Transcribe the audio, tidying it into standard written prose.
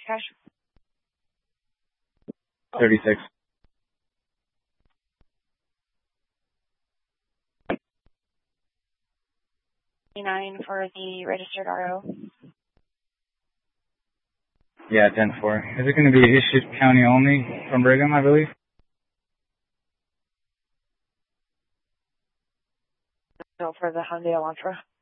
cash? 36. $9 for the registered RO. Yeah, 10-4. Is it going to be issued county only from Brigham, I believe? No, for the Hyundai Elantra.